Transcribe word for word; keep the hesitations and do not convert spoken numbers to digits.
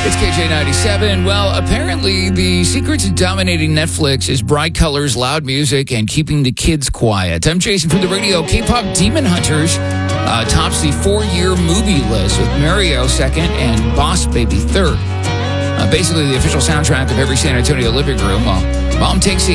It's K J ninety-seven. Well, apparently the secret to dominating Netflix is bright colors, loud music, and keeping the kids quiet. I'm Jason from the radio. K-pop Demon Hunters uh, tops the four-year movie list with Mario second and Boss Baby third. Uh, basically, the official soundtrack of every San Antonio living room. Well, Mom takes the